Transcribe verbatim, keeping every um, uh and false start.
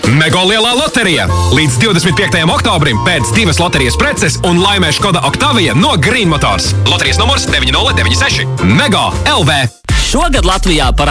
Mega lielā loterija! Līdz divdesmit piektajam oktobrim pēc divas loterijas preces un laimē Škoda Octavia no Green Motors. Loterijas numurs deviņi nulle deviņi seši. Mega L V. Šogad Latvijā par